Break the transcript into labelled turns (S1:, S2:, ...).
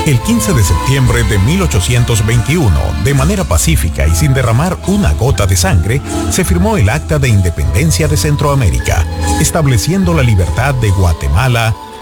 S1: El 15 de septiembre de 1821, de manera pacífica y sin derramar una gota de sangre, se firmó el Acta de Independencia de Centroamérica, estableciendo la libertad de Guatemala,